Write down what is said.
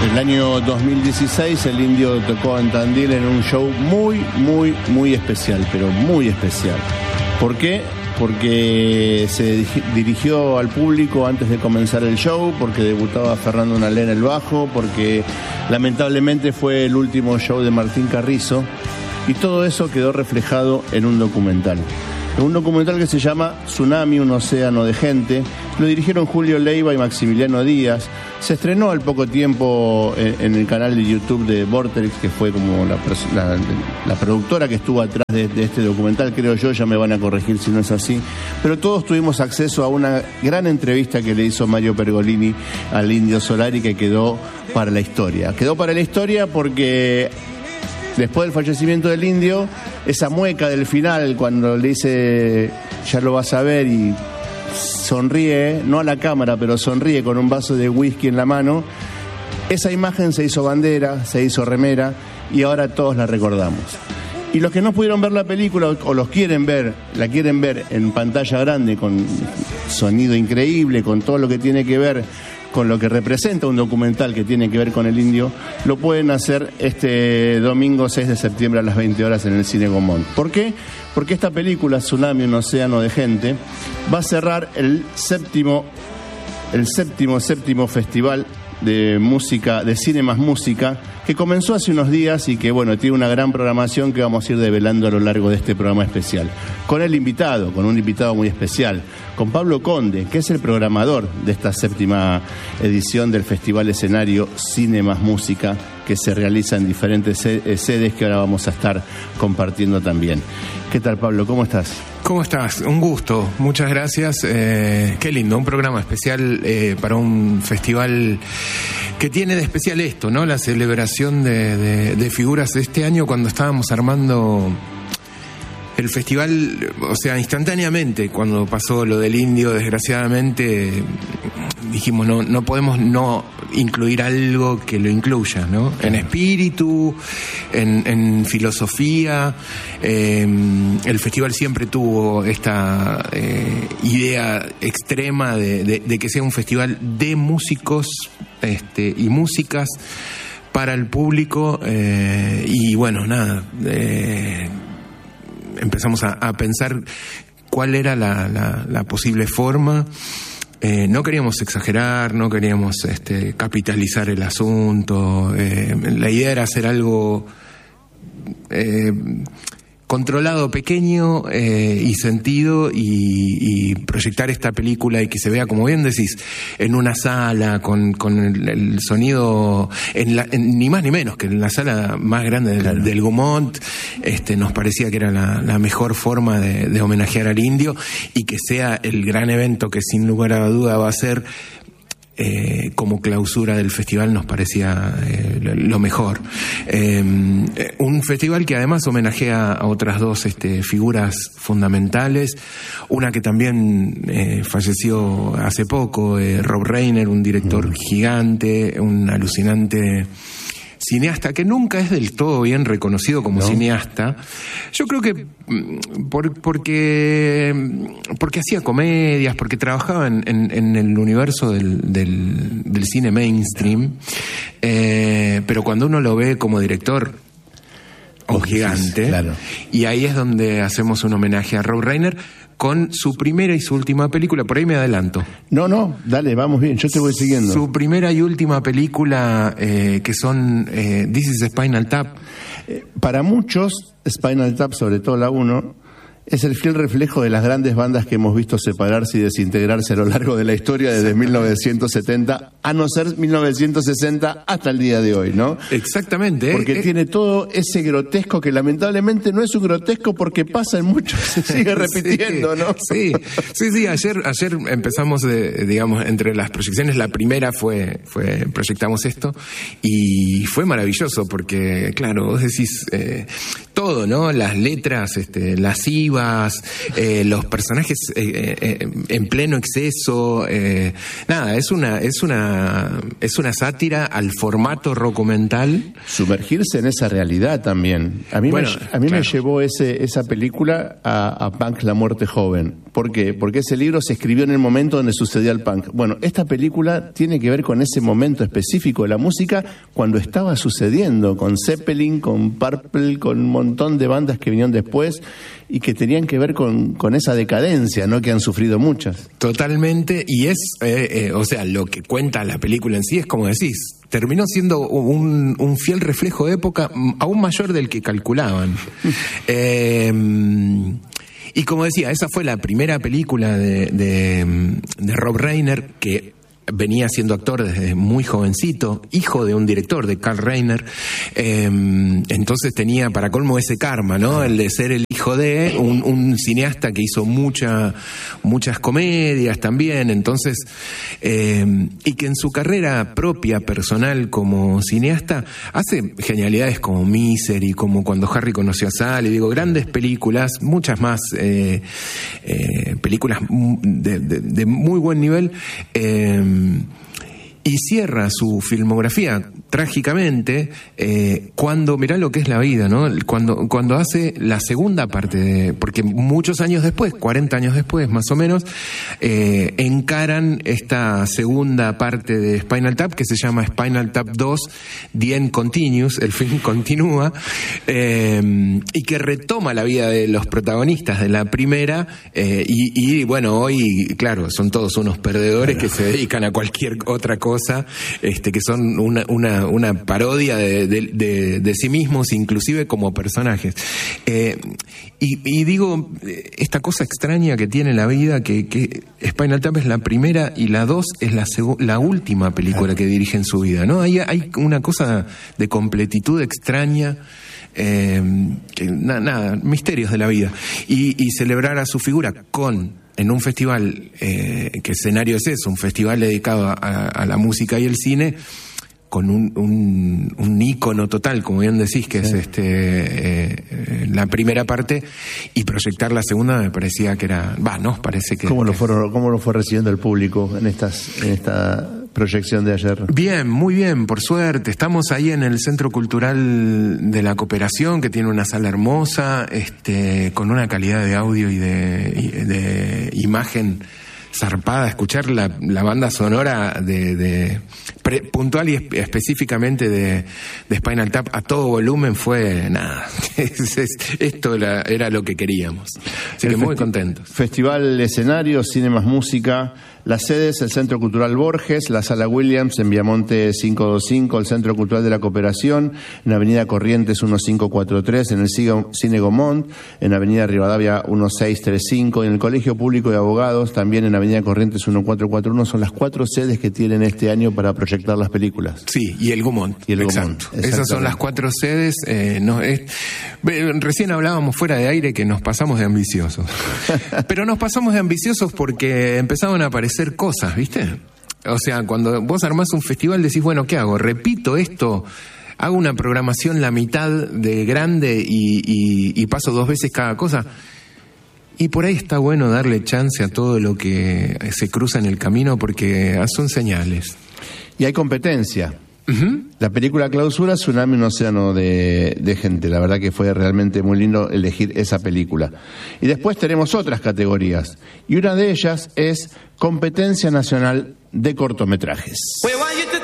El año 2016 el Indio tocó en Tandil en un show muy especial, pero muy especial. ¿Por qué? Porque se dirigió al público antes de comenzar el show, porque debutaba Fernando Nalé en el bajo, porque lamentablemente fue el último show de Martín Carrizo, y todo eso quedó reflejado en un documental. Un documental que se llama Tsunami, un océano de gente. Lo dirigieron Julio Leiva y Maximiliano Díaz. Se estrenó al poco tiempo en el canal de YouTube de Vorterix, que fue como la productora que estuvo atrás de este documental, creo yo, ya me van a corregir si no es así. Pero todos tuvimos acceso a una gran entrevista que le hizo Mario Pergolini al Indio Solari, que quedó para la historia. Quedó para la historia porque después del fallecimiento del Indio, esa mueca del final, cuando le dice, ya lo vas a ver, y sonríe, no a la cámara, pero sonríe con un vaso de whisky en la mano, esa imagen se hizo bandera, se hizo remera, y ahora todos la recordamos. Y los que no pudieron ver la película, o la quieren ver en pantalla grande, con sonido increíble, con todo lo que tiene que ver con lo que representa un documental que tiene que ver con el Indio, lo pueden hacer este domingo 6 de septiembre a las 20 horas en el Cine Gaumont. ¿Por qué? Porque esta película, Tsunami, un océano de gente, va a cerrar el séptimo festival de música, de cine más música, que comenzó hace unos días y que, bueno, tiene una gran programación que vamos a ir develando a lo largo de este programa especial. Con un invitado muy especial, con Pablo Conde, que es el programador de esta séptima edición del Festival Escenario Cine más Música, que se realiza en diferentes sedes que ahora vamos a estar compartiendo también. ¿Qué tal, Pablo? ¿Cómo estás? ¿Cómo estás? Un gusto, muchas gracias. Qué lindo, un programa especial para un festival que tiene de especial esto, ¿no? La celebración de figuras de este año. Cuando estábamos armando el festival, o sea, instantáneamente, cuando pasó lo del Indio, desgraciadamente, dijimos, no podemos no incluir algo que lo incluya, ¿no? En espíritu, en filosofía. El festival siempre tuvo esta idea extrema de que sea un festival de músicos y músicas para el público, y bueno, nada, empezamos a pensar cuál era la posible forma. No queríamos exagerar, no queríamos capitalizar el asunto. La idea era hacer algo controlado, pequeño y sentido, y proyectar esta película y que se vea, como bien decís, en una sala con el sonido ni más ni menos que en la sala más grande del Gaumont. Nos parecía que era la mejor forma de homenajear al Indio, y que sea el gran evento que sin lugar a duda va a ser como clausura del festival. Nos parecía lo mejor. Un festival que además homenajea a otras dos figuras fundamentales, una que también falleció hace poco, Rob Reiner, un director gigante, un alucinante cineasta que nunca es del todo bien reconocido como cineasta. Yo creo que porque hacía comedias, porque trabajaba en el universo del cine mainstream, pero cuando uno lo ve como director, un gigante, claro. Y ahí es donde hacemos un homenaje a Rob Reiner con su primera y su última película. Por ahí me adelanto. No, dale, vamos bien, yo te voy siguiendo. Su primera y última película, que son This is Spinal Tap. Para muchos, Spinal Tap, sobre todo la 1, es el fiel reflejo de las grandes bandas que hemos visto separarse y desintegrarse a lo largo de la historia desde 1970, a no ser 1960 hasta el día de hoy, ¿no? Exactamente. Porque tiene todo ese grotesco que lamentablemente no es un grotesco porque pasa en muchos, se sigue repitiendo, ¿no? Sí. Ayer empezamos, digamos, entre las proyecciones, la primera fue proyectamos esto, y fue maravilloso porque, claro, vos decís, todo, ¿no? Las letras lascivas, los personajes en pleno exceso, nada, es una sátira al formato documental. Sumergirse en esa realidad también. A mí me llevó esa película a Punk, la muerte joven. ¿Por qué? Porque ese libro se escribió en el momento donde sucedía el punk. Bueno, esta película tiene que ver con ese momento específico de la música cuando estaba sucediendo, con Zeppelin, con Purple, con un montón de bandas que vinieron después y que tenían que ver con esa decadencia, ¿no? Que han sufrido muchas. Totalmente, y es, o sea, lo que cuenta la película en sí es como decís, terminó siendo un fiel reflejo de época aún mayor del que calculaban. Y como decía, esa fue la primera película de Rob Reiner, que venía siendo actor desde muy jovencito, hijo de un director, de Carl Reiner. Entonces tenía para colmo ese karma, ¿no? El de ser el hijo de un cineasta que hizo muchas comedias también. Entonces, y que en su carrera propia, personal, como cineasta, hace genialidades como Misery, como Cuando Harry conoció a Sally, digo, grandes películas, muchas más películas de muy buen nivel. Y cierra su filmografía trágicamente cuando, mirá lo que es la vida, ¿no? Cuando hace la segunda parte porque muchos años después, 40 años después más o menos, encaran esta segunda parte de Spinal Tap que se llama Spinal Tap 2, The End Continues, el film continúa, y que retoma la vida de los protagonistas de la primera, y bueno, hoy, claro, son todos unos perdedores que se dedican a cualquier otra cosa, que son una parodia de sí mismos, inclusive como personajes. Y digo, esta cosa extraña que tiene la vida, que Spinal Tap es la primera y la 2 es la última película que dirige en su vida, ¿no? Hay una cosa de completitud extraña. Misterios de la vida. Y celebrar a su figura en un festival, ¿qué escenario es eso? Un festival dedicado a la música y el cine, con un ícono total, como bien decís, que es la primera parte, y proyectar la segunda me parecía que era... nos parece que... ¿Cómo lo fue recibiendo el público en esta proyección de ayer? Bien, muy bien, por suerte. Estamos ahí en el Centro Cultural de la Cooperación, que tiene una sala hermosa, con una calidad de audio y de imagen zarpada. Escuchar la banda sonora puntual y específicamente de Spinal Tap a todo volumen fue nada. Esto era lo que queríamos. Así que muy contentos. Festival Escenario, Cine más Música. Las sedes: el Centro Cultural Borges, la Sala Williams en Viamonte 525, el Centro Cultural de la Cooperación, en Avenida Corrientes 1543, en el Cine Gomont, en Avenida Rivadavia 1635, y en el Colegio Público de Abogados, también en Avenida Corrientes 1441. Son las 4 sedes que tienen este año para proyectar las películas. Sí, y el Gomont. Exacto. Esas son las 4 sedes. Recién hablábamos fuera de aire que nos pasamos de ambiciosos. Pero nos pasamos de ambiciosos porque empezaban a aparecer cosas, ¿viste? O sea, cuando vos armás un festival decís, bueno, ¿qué hago? ¿Repito esto? ¿Hago una programación la mitad de grande y paso 2 veces cada cosa? Y por ahí está bueno darle chance a todo lo que se cruza en el camino, porque son señales. Y hay competencia. La película Clausura, Tsunami, un océano de gente. La verdad que fue realmente muy lindo elegir esa película. Y después tenemos otras categorías, y una de ellas es Competencia Nacional de Cortometrajes.